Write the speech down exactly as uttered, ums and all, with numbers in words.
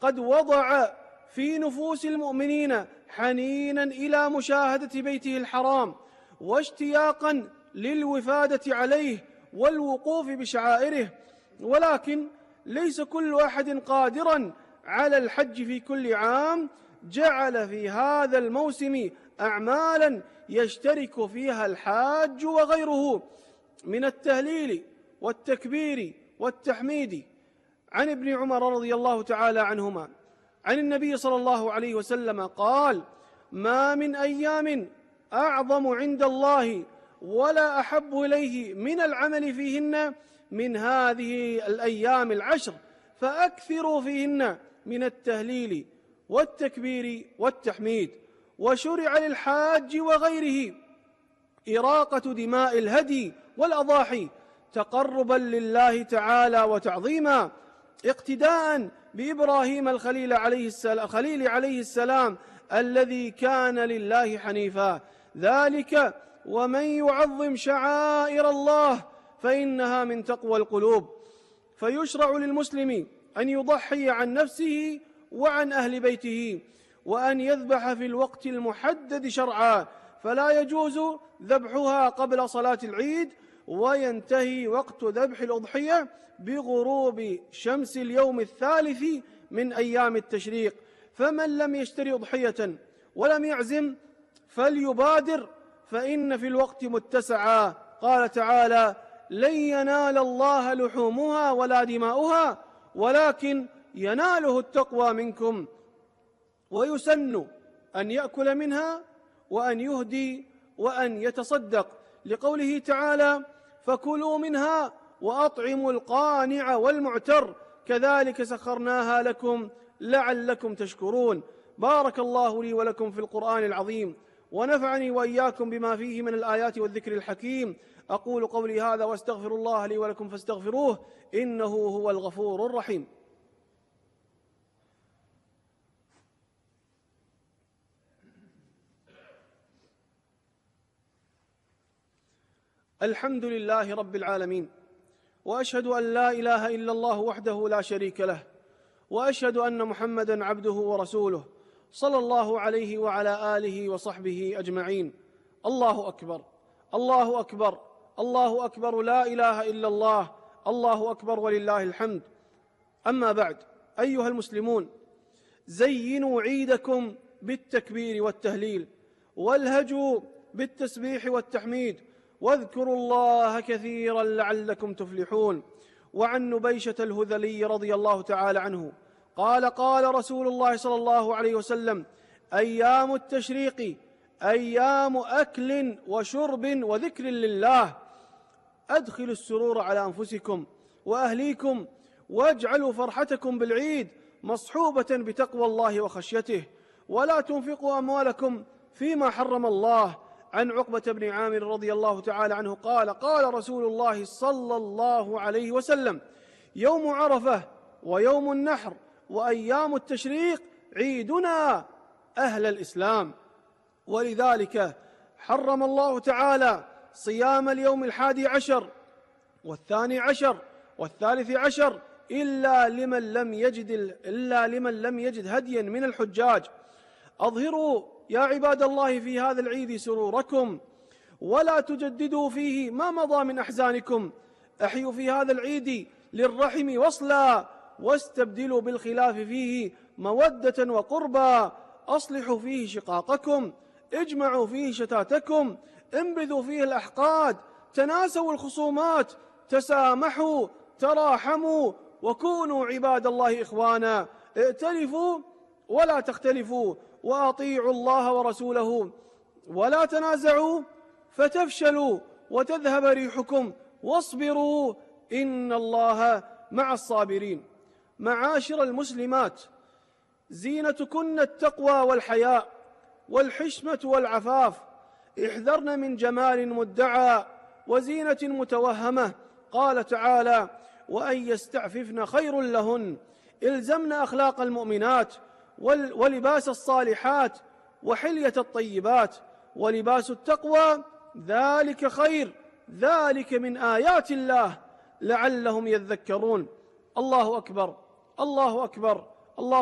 قد وضع في نفوس المؤمنين حنينا إلى مشاهدة بيته الحرام واشتياقا للوفادة عليه والوقوف بشعائره، ولكن ليس كل أحد قادرا على الحج في كل عام. جعل في هذا الموسم أعمالا يشترك فيها الحاج وغيره من التهليل والتكبير والتحميد. عن ابن عمر رضي الله تعالى عنهما عن النبي صلى الله عليه وسلم قال: ما من أيام أعظم عند الله ولا أحب إليه من العمل فيهن من هذه الأيام العشر، فأكثروا فيهن من التهليل والتكبير والتحميد. وشرع للحاج وغيره إراقة دماء الهدي والأضاحي تقربا لله تعالى وتعظيما، اقتداء بإبراهيم الخليل عليه السلام, الخليل عليه السلام الذي كان لله حنيفا. ذلك ومن يعظم شعائر الله فإنها من تقوى القلوب. فيشرع للمسلم أن يضحي عن نفسه وعن أهل بيته، وأن يذبح في الوقت المحدد شرعا، فلا يجوز ذبحها قبل صلاة العيد، وينتهي وقت ذبح الأضحية بغروب شمس اليوم الثالث من أيام التشريق. فمن لم يشتري أضحية ولم يعزم فليبادر، فإن في الوقت متسعا. قال تعالى: لن ينال الله لحومها ولا دماؤها ولكن يناله التقوى منكم. ويسن أن يأكل منها وأن يهدي وأن يتصدق، لقوله تعالى: فكلوا منها وأطعموا القانع والمعتر كذلك سخرناها لكم لعلكم تشكرون. بارك الله لي ولكم في القرآن العظيم، ونفعني وإياكم بما فيه من الآيات والذكر الحكيم. أقول قولي هذا واستغفر الله لي ولكم فاستغفروه إنه هو الغفور الرحيم. الحمد لله رب العالمين، وأشهد أن لا إله إلا الله وحده لا شريك له، وأشهد أن محمدًا عبده ورسوله صلى الله عليه وعلى آله وصحبه أجمعين. الله أكبر، الله أكبر، الله أكبر، لا إله إلا الله، الله أكبر ولله الحمد. أما بعد، أيها المسلمون، زينوا عيدكم بالتكبير والتهليل، والهجوا بالتسبيح والتحميد، واذكروا الله كثيرا لعلكم تفلحون. وعن نبيشة الهذلي رضي الله تعالى عنه قال: قال رسول الله صلى الله عليه وسلم: أيام التشريق أيام أكل وشرب وذكر لله، أدخلوا السرور على أنفسكم وأهليكم، واجعلوا فرحتكم بالعيد مصحوبة بتقوى الله وخشيته، ولا تنفقوا أموالكم فيما حرم الله. عن عقبة بن عامر رضي الله تعالى عنه قال: قال رسول الله صلى الله عليه وسلم: يوم عرفة ويوم النحر وأيام التشريق عيدنا أهل الإسلام. ولذلك حرم الله تعالى صيام اليوم الحادي عشر والثاني عشر والثالث عشر إلا لمن لم يجد إلا لمن لم يجد هديا من الحجاج. أظهروا يا عباد الله في هذا العيد سروركم، ولا تجددوا فيه ما مضى من أحزانكم. أحيوا في هذا العيد للرحم وصلا، واستبدلوا بالخلاف فيه مودة وقربا. أصلحوا فيه شقاقكم، اجمعوا فيه شتاتكم، انبذوا فيه الأحقاد، تناسوا الخصومات، تسامحوا، تراحموا، وكونوا عباد الله إخوانا. ائتلفوا ولا تختلفوا، وأطيعوا الله ورسوله، ولا تنازعوا فتفشلوا وتذهب ريحكم، واصبروا إن الله مع الصابرين. معاشر المسلمات، زينتكن التقوى والحياء والحشمة والعفاف. احذرن من جمال مدعى وزينة متوهمة. قال تعالى: وأن يستعففن خير لهن. الزمن أخلاق المؤمنات ولباس الصالحات وحلية الطيبات، ولباس التقوى ذلك خير، ذلك من آيات الله لعلهم يذكرون. الله أكبر، الله أكبر، الله